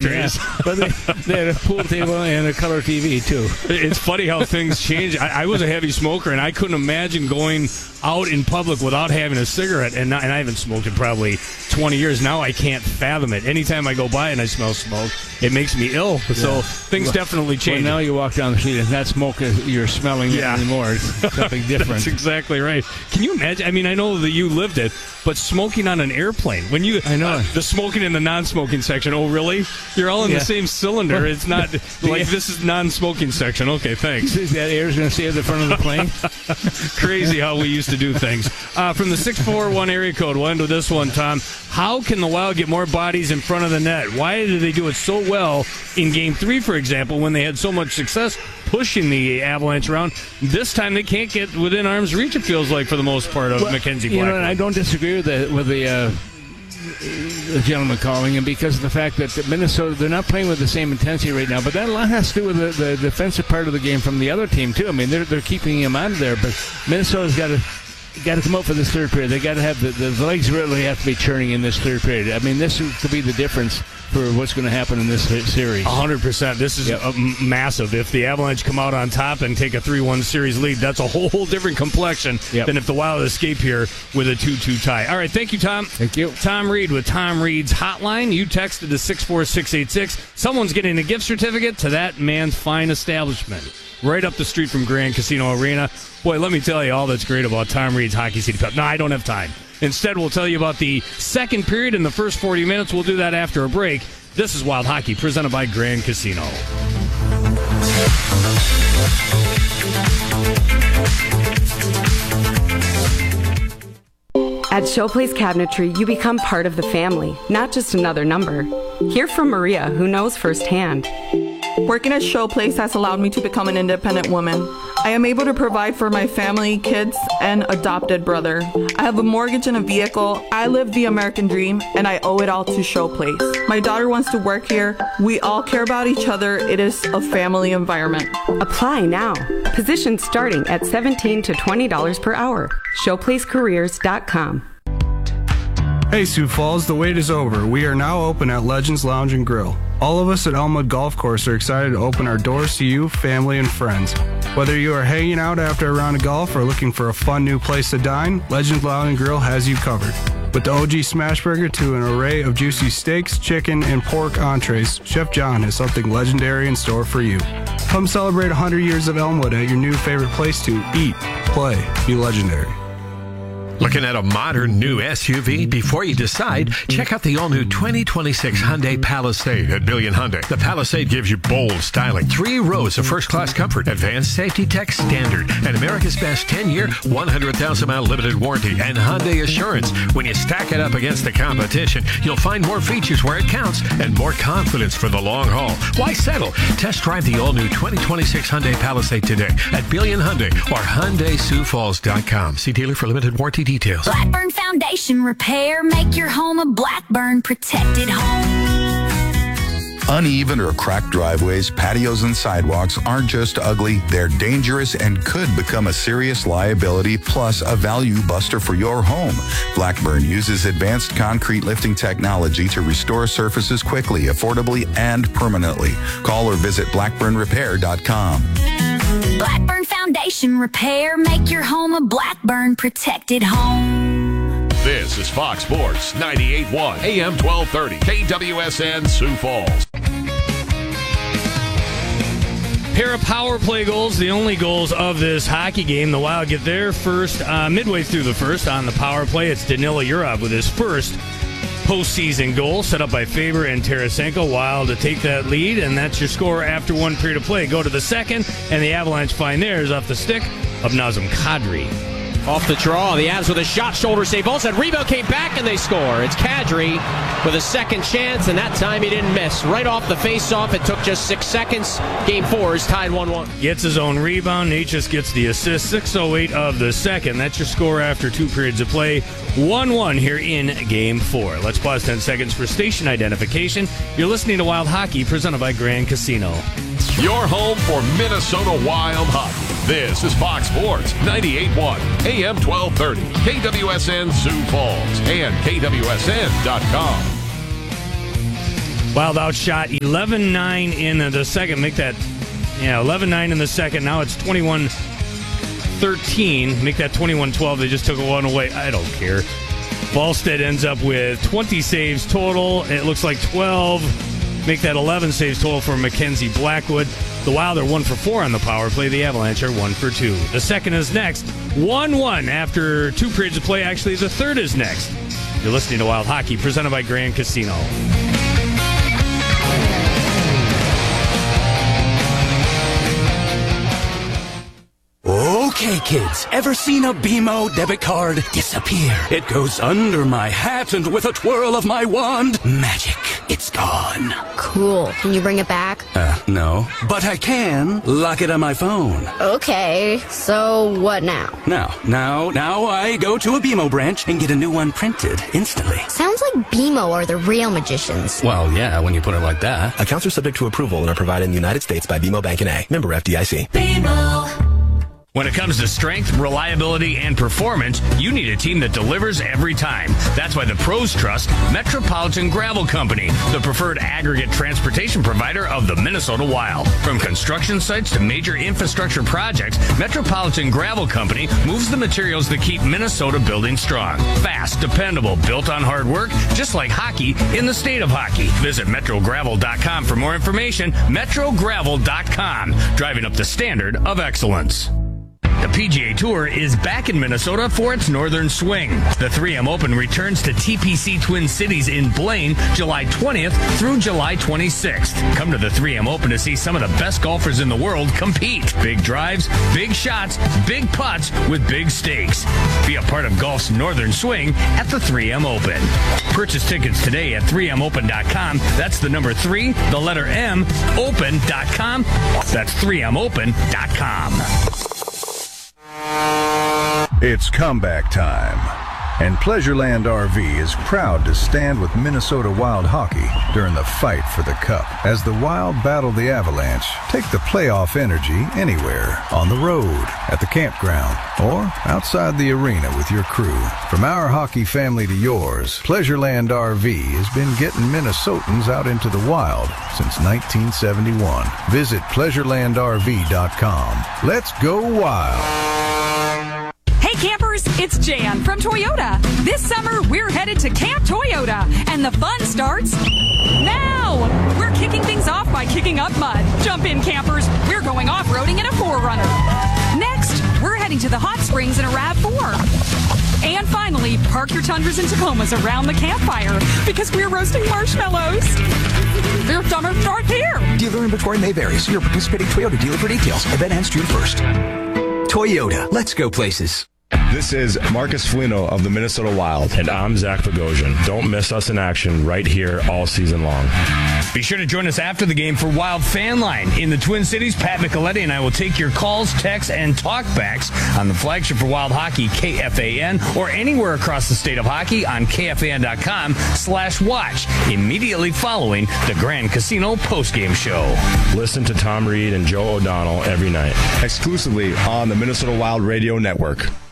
days. Yeah. But they had a pool table and a color TV, too. It's funny how things change. I was a heavy smoker, and I couldn't imagine going out in public without having a cigarette. And I haven't smoked in probably 20 years. Now I can't fathom it. Anytime I go by and I smell smoke, it makes me ill. Yeah. So things definitely change. Well, now you walk down the street and not smoke you're smelling it anymore. It's something different. That's exactly right. Can you imagine? I mean, I know that you lived it, but smoking on an airplane. I know the smoking in the non-smoking section. Oh, really? You're all in the same cylinder. It's not like this is non-smoking section. Okay, thanks. That air's going to stay at the front of the plane. Crazy how we used to do things. From the 641 area code, we'll end with this one, Tom. How can the Wild get more bodies in front of the net? Why did they do it so well in Game 3, for example, when they had so much success pushing the Avalanche around? This time they can't get within arm's reach, it feels like, for the most part, of Mackenzie Blackwood. And I don't disagree with the gentleman calling him because of the fact that Minnesota, they're not playing with the same intensity right now, but that a lot has to do with the defensive part of the game from the other team, too. I mean, they're keeping him out of there, but Minnesota's got to come up for this third period. They got to have the legs really have to be churning in this third period. I mean, this could be the difference for what's going to happen in this series. 100%. This is massive. If the Avalanche come out on top and take a 3-1 series lead, that's a whole different complexion than if the Wild escape here with a 2-2 tie. All right, thank you, Tom. Thank you. Tom Reed with Tom Reed's Hotline. You texted to 64686. Someone's getting a gift certificate to that man's fine establishment right up the street from Grand Casino Arena. Boy, let me tell you all that's great about Tom Reed's Hockey City Pep. No, I don't have time. Instead, we'll tell you about the second period in the first 40 minutes. We'll do that after a break. This is Wild Hockey, presented by Grand Casino. At Showplace Cabinetry, you become part of the family, not just another number. Hear from Maria, who knows firsthand. Working at Showplace has allowed me to become an independent woman. I am able to provide for my family, kids, and adopted brother. I have a mortgage and a vehicle. I live the American dream, and I owe it all to Showplace. My daughter wants to work here. We all care about each other. It is a family environment. Apply now. Positions starting at $17 to $20 per hour. ShowplaceCareers.com. Hey Sioux Falls, the wait is over. We are now open at Legends Lounge and Grill. All of us at Elmwood Golf Course are excited to open our doors to you, family, and friends. Whether you are hanging out after a round of golf or looking for a fun new place to dine, Legends Lounge and Grill has you covered. With the OG Smash Burger to an array of juicy steaks, chicken, and pork entrees, Chef John has something legendary in store for you. Come celebrate 100 years of Elmwood at your new favorite place to eat, play, be legendary. Looking at a modern new SUV? Before you decide, check out the all-new 2026 Hyundai Palisade at Billion Hyundai. The Palisade gives you bold styling, 3 rows of first-class comfort, advanced safety tech standard, and America's best 10-year, 100,000-mile limited warranty, and Hyundai Assurance. When you stack it up against the competition, you'll find more features where it counts and more confidence for the long haul. Why settle? Test drive the all-new 2026 Hyundai Palisade today at Billion Hyundai or HyundaiSiouxFalls.com. See dealer for limited warranty details. Blackburn Foundation Repair. Make your home a Blackburn protected home. Uneven or cracked driveways, patios, and sidewalks aren't just ugly, they're dangerous and could become a serious liability plus a value buster for your home. Blackburn uses advanced concrete lifting technology to restore surfaces quickly, affordably, and permanently. Call or visit blackburnrepair.com. Blackburn Foundation Repair. Make your home a Blackburn protected home. This is Fox Sports 98.1 AM 1230 KWSN Sioux Falls. Pair of power play goals, the only goals of this hockey game. The Wild get their first midway through the first on the power play. It's Danila Yurov with his first postseason goal, set up by Faber and Tarasenko. Wild to take that lead, and that's your score after one period of play. Go to the second, and the Avalanche find theirs off the stick of Nazem Kadri. Off the draw, the Avs with a shot, shoulder save. Olsen, rebound came back, and they score. It's Kadri with a second chance, and that time he didn't miss. Right off the face-off, it took just 6 seconds. Game 4 is tied 1-1. Gets his own rebound. Necas gets the assist. 6:08 of the second. That's your score after 2 periods of play. 1-1 here in Game 4. Let's pause 10 seconds for station identification. You're listening to Wild Hockey, presented by Grand Casino. Your home for Minnesota Wild Hockey. This is Fox Sports 98.1 AM 1230 KWSN Sioux Falls and KWSN.com. Wild outshot 11-9 in the second. Make that, 11-9 in the second. Now it's 21-13. Make that 21-12. They just took one away. I don't care. Volstead ends up with 20 saves total. It looks like 12. Make that 11 saves total for Mackenzie Blackwood. The Wild are 1 for 4 on the power play. The Avalanche are 1 for 2. The second is next. 1-1 after 2 periods of play. Actually, the third is next. You're listening to Wild Hockey, presented by Grand Casino. Okay, kids, ever seen a BMO debit card disappear? It goes under my hat, and with a twirl of my wand, magic, it's gone. Cool. Can you bring it back? No. But I can lock it on my phone. Okay, so what now? Now I go to a BMO branch and get a new one printed instantly. Sounds like BMO are the real magicians. Well, yeah, when you put it like that. Accounts are subject to approval and are provided in the United States by BMO Bank N.A. Member FDIC. BMO. When it comes to strength, reliability, and performance, you need a team that delivers every time. That's why the pros trust Metropolitan Gravel Company, the preferred aggregate transportation provider of the Minnesota Wild. From construction sites to major infrastructure projects, Metropolitan Gravel Company moves the materials that keep Minnesota building strong. Fast, dependable, built on hard work, just like hockey in the state of hockey. Visit MetroGravel.com for more information. MetroGravel.com, driving up the standard of excellence. The PGA Tour is back in Minnesota for its Northern Swing. The 3M Open returns to TPC Twin Cities in Blaine July 20th through July 26th. Come to the 3M Open to see some of the best golfers in the world compete. Big drives, big shots, big putts with big stakes. Be a part of golf's Northern Swing at the 3M Open. Purchase tickets today at 3mopen.com. That's the number 3, the letter M, open.com. That's 3mopen.com. It's comeback time, and Pleasureland RV is proud to stand with Minnesota Wild Hockey during the fight for the Cup. As the Wild battle the Avalanche, take the playoff energy anywhere, on the road, at the campground, or outside the arena with your crew. From our hockey family to yours, Pleasureland RV has been getting Minnesotans out into the Wild since 1971. Visit PleasurelandRV.com. Let's go Wild! Hey campers, it's Jan from Toyota. This summer, we're headed to Camp Toyota, and the fun starts now. We're kicking things off by kicking up mud. Jump in, campers. We're going off-roading in a 4Runner. Next, we're heading to the hot springs in a RAV4. And finally, park your Tundras and Tacomas around the campfire because we're roasting marshmallows. Their summer starts here. Dealer inventory may vary. See your participating Toyota dealer for details. Event ends June 1st. Toyota, let's go places. This is Marcus Foligno of the Minnesota Wild. And I'm Zach Bogosian. Don't miss us in action right here all season long. Be sure to join us after the game for Wild Fan Line. In the Twin Cities, Pat Micheletti and I will take your calls, texts, and talkbacks on the flagship for Wild Hockey, KFAN, or anywhere across the state of hockey on KFAN.com/watch, immediately following the Grand Casino postgame show. Listen to Tom Reed and Joe O'Donnell every night. Exclusively on the Minnesota Wild Radio Network.